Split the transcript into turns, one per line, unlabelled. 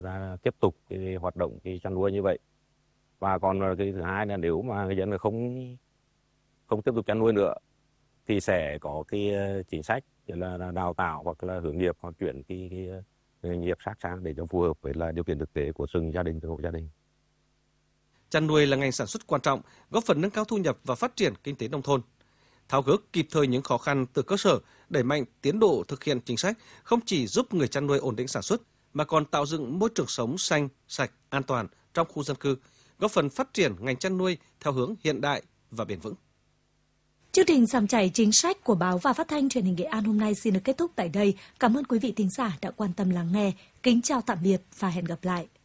ra tiếp tục cái hoạt động cái chăn nuôi như vậy. Và còn cái thứ hai là nếu mà người dân không tiếp tục chăn nuôi nữa thì sẽ có cái chính sách là đào tạo hoặc là hướng nghiệp hoặc chuyển cái nghề nghiệp khác sang để cho phù hợp với là điều kiện thực tế của từng gia đình, từng hộ gia đình.
Chăn nuôi là ngành sản xuất quan trọng, góp phần nâng cao thu nhập và phát triển kinh tế nông thôn. Tháo gỡ kịp thời những khó khăn từ cơ sở, đẩy mạnh tiến độ thực hiện chính sách không chỉ giúp người chăn nuôi ổn định sản xuất mà còn tạo dựng môi trường sống xanh, sạch, an toàn trong khu dân cư, góp phần phát triển ngành chăn nuôi theo hướng hiện đại và bền vững.
Chương trình Dòng chảy chính sách của báo và phát thanh truyền hình Nghệ An hôm nay xin được kết thúc tại đây. Cảm ơn quý vị thính giả đã quan tâm lắng nghe. Kính chào tạm biệt và hẹn gặp lại.